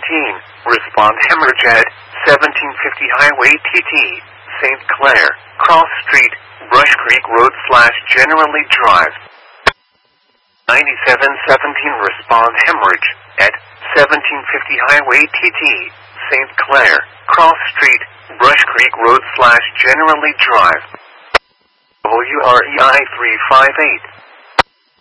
respond hemorrhage at 1750 Highway TT, St. Clair, Cross Street, Brush Creek Road / Generally Drive. 9717 respond hemorrhage at 1750 Highway TT, St. Clair, Cross Street, Brush Creek Road / Generally Drive. WREI 358.